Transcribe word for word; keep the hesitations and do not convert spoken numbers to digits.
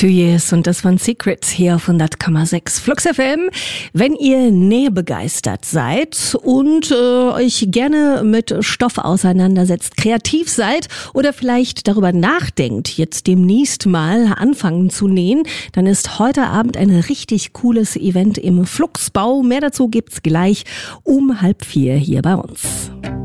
Two Years und das waren Secrets hier auf hundert Komma sechs Flux F M. Wenn ihr nährbegeistert seid und äh, euch gerne mit Stoff auseinandersetzt, kreativ seid oder vielleicht darüber nachdenkt, jetzt demnächst mal anfangen zu nähen, dann ist heute Abend ein richtig cooles Event im Fluxbau. Mehr dazu gibt's gleich um halb vier hier bei uns.